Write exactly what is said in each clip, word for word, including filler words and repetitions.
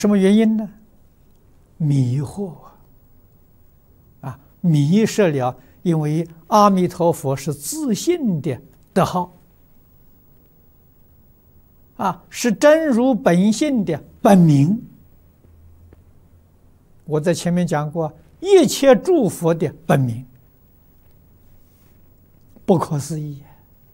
什么原因呢？迷惑啊，迷失了，因为阿弥陀佛是自信的德号啊，是真如本性的本名。我在前面讲过，一切诸佛的本名，不可思议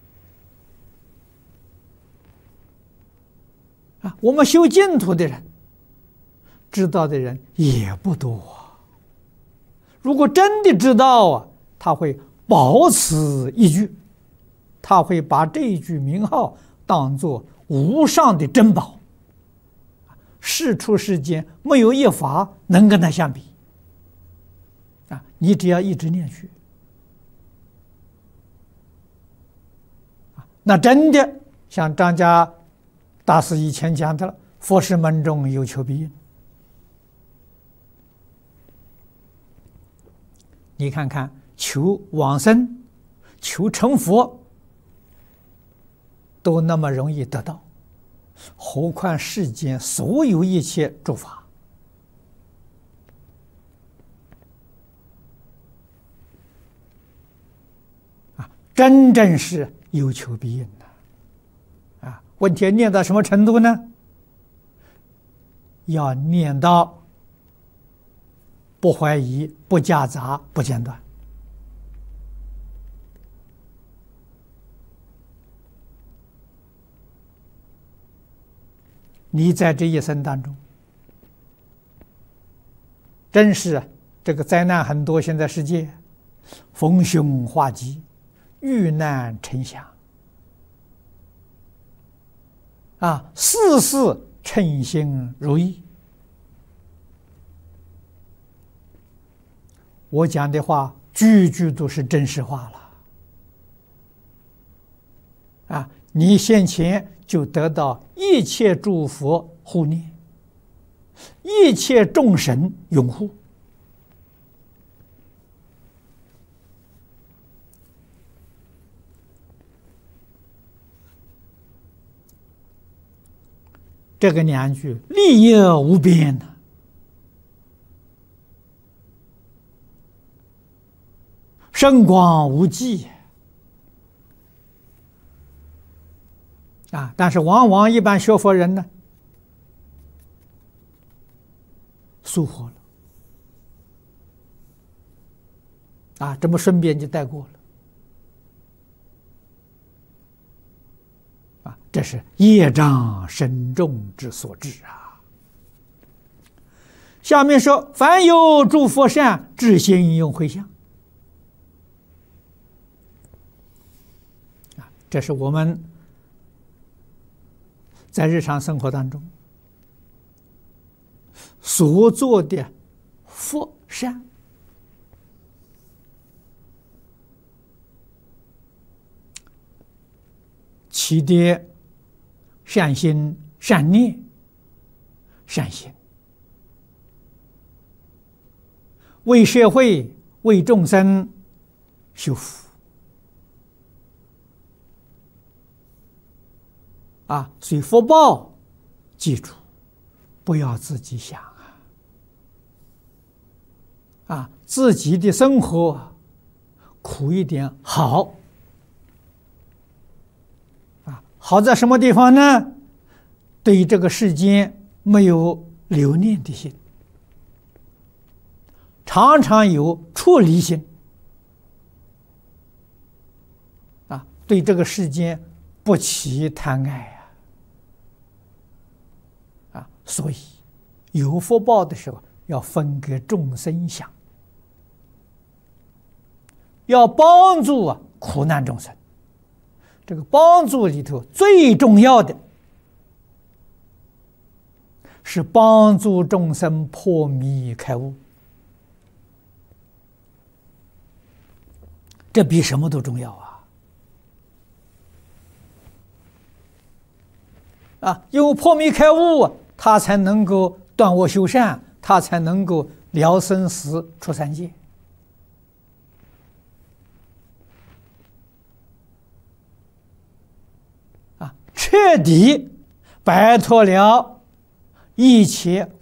啊！我们修净土的人，知道的人也不多啊。如果真的知道啊，他会保此一句，他会把这一句名号当作无上的珍宝。世出世间没有一法能跟它相比啊！你只要一直念去啊，那真的像张家大师以前讲的了，佛事门中有求必应。你看看，求往生、求成佛，都那么容易得到，何况世间所有一切诸法啊，真正是有求必应的啊！问题念到什么程度呢？要念到不怀疑、不夹杂、不间断。你在这一生当中，真是这个灾难很多，现在世界逢凶化吉，遇难成祥啊，事事称心如意。我讲的话句句都是真实话了啊！你先前就得到一切诸佛护念，一切众神拥护。这个两句利益无边的，圣光无际啊！但是往往一般学佛人呢，疏忽了啊，这么顺便就带过了啊！这是业障深重之所致啊。下面说，凡有诸佛善，至心用回向啊，这是我们在日常生活当中所做的佛善，起的善心、善念、善行，为社会、为众生修福啊，所以福报，记住，不要自己想啊！啊，自己的生活苦一点好啊，好在什么地方呢？对这个世间没有留念的心，常常有出离心啊，对这个世间不起贪爱。所以有福报的时候，要分给众生想，要帮助啊苦难众生。这个帮助里头最重要的是帮助众生破迷开悟，这比什么都重要啊！啊，因为破迷开悟啊，他才能够断恶修善，他才能够了生死出三界啊，彻底摆脱了一切